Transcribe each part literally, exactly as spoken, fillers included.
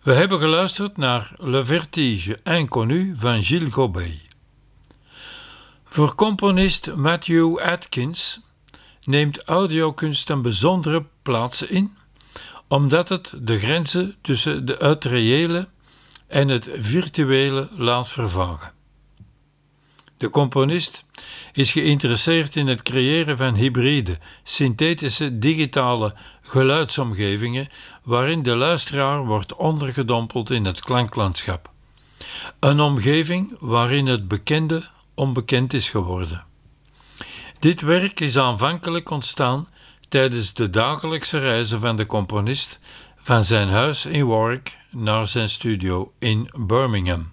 We hebben geluisterd naar Le Vertige Inconnu van Gilles Gobet. Voor componist Matthew Atkins neemt audiokunst een bijzondere plaats in, omdat het de grenzen tussen de, het reële en het virtuele laat vervagen. De componist is geïnteresseerd in het creëren van hybride, synthetische, digitale geluidsomgevingen waarin de luisteraar wordt ondergedompeld in het klanklandschap. Een omgeving waarin het bekende onbekend is geworden. Dit werk is aanvankelijk ontstaan tijdens de dagelijkse reizen van de componist van zijn huis in Warwick naar zijn studio in Birmingham.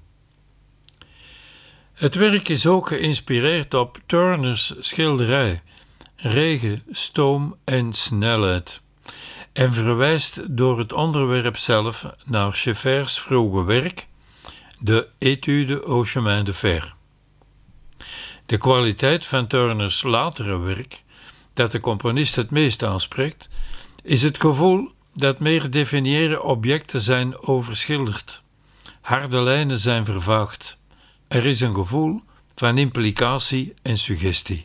Het werk is ook geïnspireerd op Turner's schilderij Regen, stoom en snelheid en verwijst door het onderwerp zelf naar Scheffer's vroege werk, de Étude au chemin de fer. De kwaliteit van Turner's latere werk, dat de componist het meest aanspreekt, is het gevoel dat meer definiëre objecten zijn overschilderd. Harde lijnen zijn vervaagd. Er is een gevoel van implicatie en suggestie.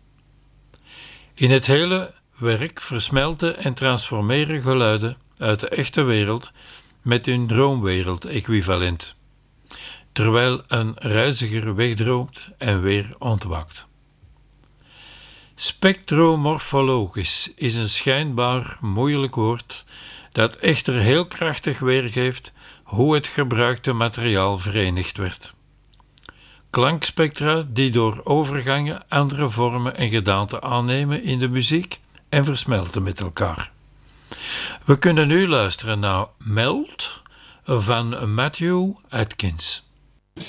In het hele werk versmelten en transformeren geluiden uit de echte wereld met hun droomwereld-equivalent, terwijl een reiziger wegdroomt en weer ontwaakt. Spectromorfologisch is een schijnbaar moeilijk woord dat echter heel krachtig weergeeft hoe het gebruikte materiaal verenigd werd. Klankspectra die door overgangen andere vormen en gedaanten aannemen in de muziek en versmelten met elkaar. We kunnen nu luisteren naar Melt van Matthew Atkins.